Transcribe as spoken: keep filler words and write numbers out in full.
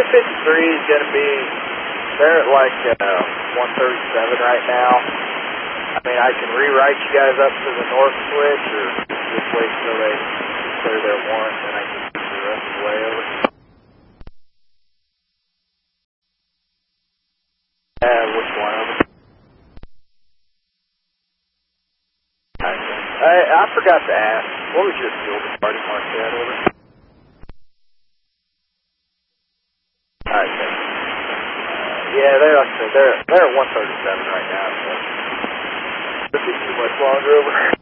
fifty-three is going to be, they're at like uh, one thirty-seven right now. I mean, I can rewrite you guys up to the north switch, or just wait until they clear their warrant, and I can get the rest of the way over. Uh, which one of them? I, I forgot to ask, what was your fuel departing Marquette over? Alright, uh, yeah, they're like I said, they're they're at one thirty-seven right now, so this is too much longer over.